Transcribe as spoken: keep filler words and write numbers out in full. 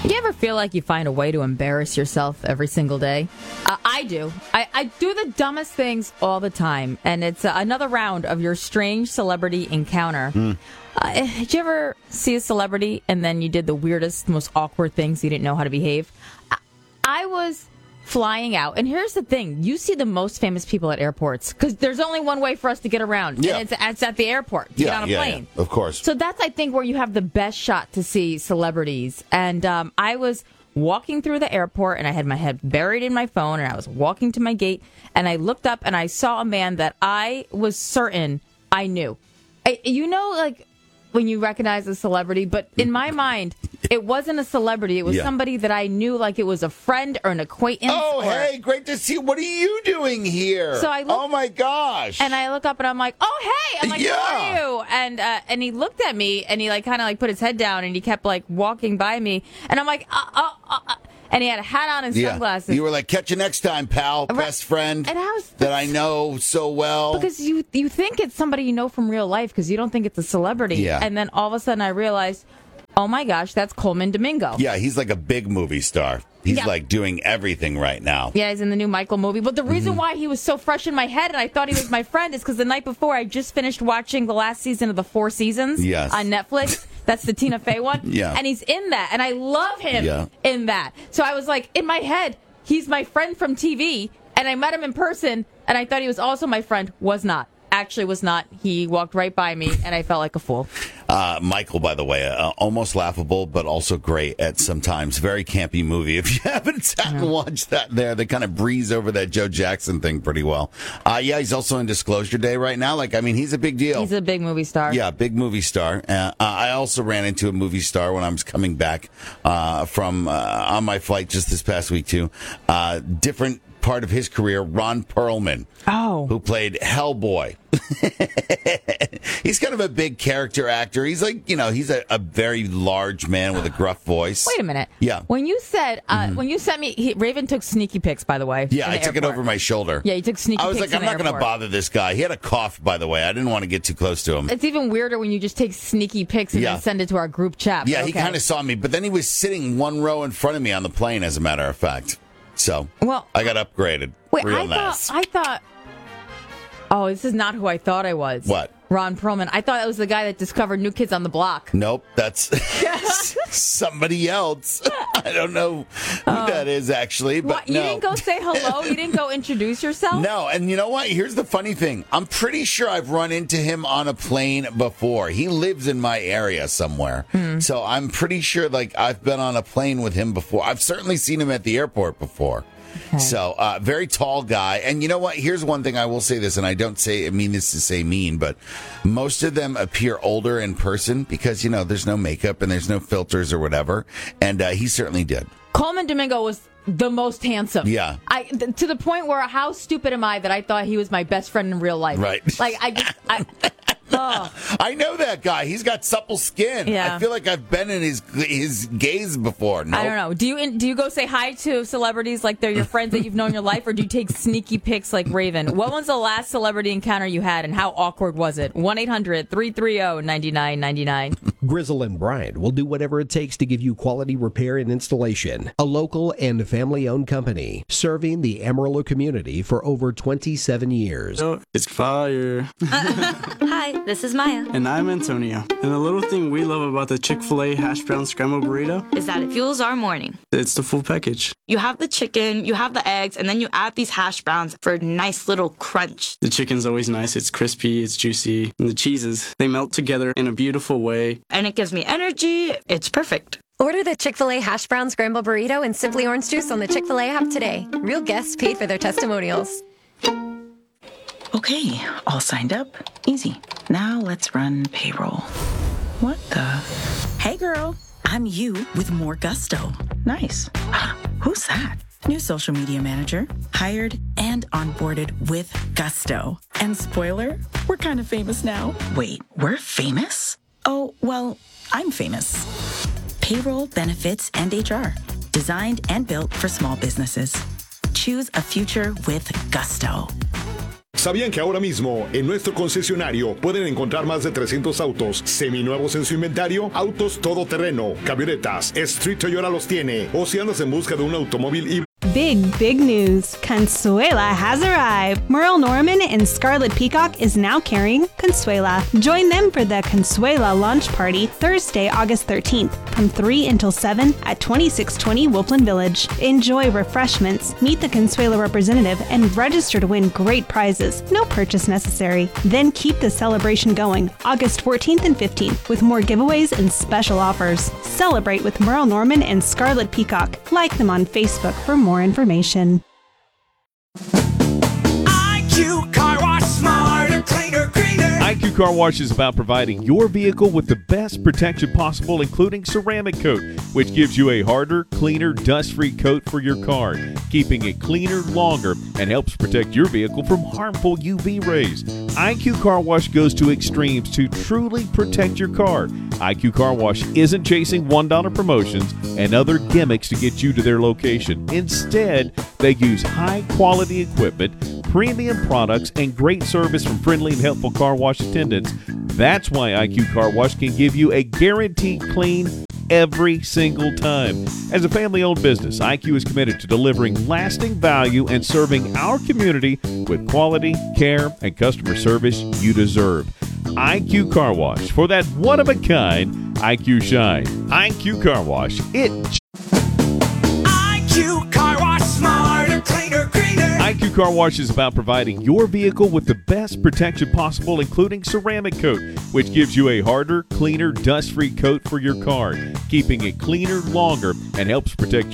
You ever feel like you find a way to embarrass yourself every single day? Uh, I do. I, I do the dumbest things all the time. And it's uh, another round of your strange celebrity encounter. Mm. Uh, did you ever see a celebrity and then you did the weirdest, most awkward things you didn't know how to behave? I, I was flying out. And here's the thing. You see the most famous people at airports because there's only one way for us to get around. Yeah. And it's, it's at the airport to yeah, get on a yeah, plane. Yeah, of course. So that's, I think, where you have the best shot to see celebrities. And um, I was walking through the airport and I had my head buried in my phone and I was walking to my gate and I looked up and I saw a man that I was certain I knew. I, you know, like when you recognize a celebrity, but in my mind, it wasn't a celebrity. It was Yeah. somebody that I knew, like it was a friend or an acquaintance. Oh, or, hey, great to see you. What are you doing here? So I look- oh, my gosh. And I look up and I'm like, oh, hey. I'm like, Yeah. how are you? And uh, and he looked at me and he like kind of like put his head down and he kept like walking by me. And I'm like, uh, uh, uh, uh. And he had a hat on and yeah. sunglasses. You were like, catch you next time, pal, Right. best friend And I was- that I know so well. Because you you think it's somebody you know from real life because you don't think it's a celebrity. Yeah. And then all of a sudden I realized, oh my gosh, that's Coleman Domingo. Yeah, he's like a big movie star. He's Yeah. like doing everything right now. Yeah, he's in the new Michael movie. But the reason Mm-hmm. why he was so fresh in my head and I thought he was my friend is because the night before I just finished watching the last season of The Four Seasons Yes. on Netflix. That's the Tina Fey one. Yeah. And he's in that. And I love him Yeah. in that. So I was like, in my head, he's my friend from T V. And I met him in person. And I thought he was also my friend. Was not. Actually was not. He walked right by me. And I felt like a fool. Uh, Michael, by the way, uh, almost laughable, but also great at sometimes. Very campy movie. If you haven't sat and watched that there, they kind of breeze over that Joe Jackson thing pretty well. Uh, yeah, he's also in Disclosure Day right now. Like, I mean, he's a big deal. He's a big movie star. Yeah, big movie star. Uh, I also ran into a movie star when I was coming back uh, from uh, on my flight just this past week, too. Uh, different part of his career, Ron Perlman. Oh. Who played Hellboy. He's kind of a big character actor. He's like, you know, he's a, a very large man with a gruff voice. Wait a minute. Yeah. When you said, uh, when you sent me, he, Raven took sneaky pics, by the way. Yeah, in I the took it airport. over my shoulder. Yeah, you took sneaky I was pics like, in I'm the not going to airport. bother this guy. He had a cough, by the way. I didn't want to get too close to him. It's even weirder when you just take sneaky pics and Yeah. then send it to our group chat. Yeah, but he okay. kind of saw me, but then he was sitting one row in front of me on the plane, as a matter of fact. So Well, I got upgraded. Wait, Real I nice. thought, I thought, oh, this is not who I thought I was. What? Ron Perlman. I thought that was the guy that discovered New Kids on the Block. Nope, that's somebody else. I don't know who that is, actually. But What? You no. didn't go say hello? You didn't go introduce yourself? No, and you know what? Here's the funny thing. I'm pretty sure I've run into him on a plane before. He lives in my area somewhere. So I'm pretty sure like I've been on a plane with him before. I've certainly seen him at the airport before. Okay. So, uh, very tall guy. And you know what? Here's one thing I will say this, and I don't say, I mean this to say mean, but most of them appear older in person because, you know, there's no makeup and there's no filters or whatever. And uh, he certainly did. Coleman Domingo was the most handsome. Yeah. I th- to the point where how stupid am I that I thought he was my best friend in real life? Right. Like I just I oh. I know that guy. He's got supple skin. Yeah. I feel like I've been in his his gaze before. Nope. I don't know. Do you do you go say hi to celebrities like they're your friends that you've known your life, or do you take sneaky pics like Raven? What was the last celebrity encounter you had, and how awkward was it? one eight hundred three three zero nine nine nine nine. Grizzle and Bryant will do whatever it takes to give you quality repair and installation. A local and family-owned company serving the Amarillo community for over twenty-seven years. Oh, it's fire. Hi, this is Maya. And I'm Antonio. And the little thing we love about the Chick-fil-A hash brown scrambled burrito Is that it fuels our morning. it's the full package. You have the chicken, you have the eggs, and then you add these hash browns for a nice little crunch. The chicken's always nice. It's crispy, it's juicy. And the cheeses, they melt together in a beautiful way. And it gives me energy. It's perfect. Order the Chick-fil-A Hash Brown Scramble Burrito and Simply Orange Juice on the Chick-fil-A app today. Real guests paid for their testimonials. Okay, all signed up. Easy. Now let's run payroll. What the? Hey girl, I'm you with more gusto. Nice. Who's that? New social media manager, hired and onboarded with gusto. And spoiler, we're kind of famous now. Wait, we're famous? Oh, well, I'm famous. Payroll, benefits, and H R. Designed and built for small businesses. Choose a future with gusto. ¿Sabían que ahora mismo en nuestro concesionario pueden encontrar más de trescientos autos seminuevos en su inventario? Autos todoterreno, camionetas, Street Toyota los tiene. O si andas en busca de un automóvil híbrido. Big, big news. Consuela has arrived. Merle Norman and Scarlet Peacock is now carrying Consuela. Join them for the Consuela launch party Thursday, August thirteenth from three until seven at twenty-six twenty Wilpland Village. Enjoy refreshments, meet the Consuela representative, and register to win great prizes. No purchase necessary. Then keep the celebration going August fourteenth and fifteenth with more giveaways and special offers. Celebrate with Merle Norman and Scarlet Peacock. Like them on Facebook for more information. I Q Car Wash, smarter, cleaner, greener. I Q Car Wash is about providing your vehicle with the best protection possible, including ceramic coat, which gives you a harder, cleaner, dust-free coat for your car, keeping it cleaner longer and helps protect your vehicle from harmful U V rays. I Q Car Wash goes to extremes to truly protect your car. I Q Car Wash isn't chasing one dollar promotions and other gimmicks to get you to their location. Instead, they use high-quality equipment, premium products, and great service from friendly and helpful car wash attendants. That's why I Q Car Wash can give you a guaranteed clean every single time. As a family-owned business, I Q is committed to delivering lasting value and serving our community with quality, care, and customer service you deserve. I Q Car Wash, for that one-of-a-kind I Q shine. I Q Car Wash, it... I Q Car Wash, smarter, cleaner, greener. I Q Car Wash is about providing your vehicle with the best protection possible, including ceramic coat, which gives you a harder, cleaner, dust-free coat for your car, keeping it cleaner longer and helps protect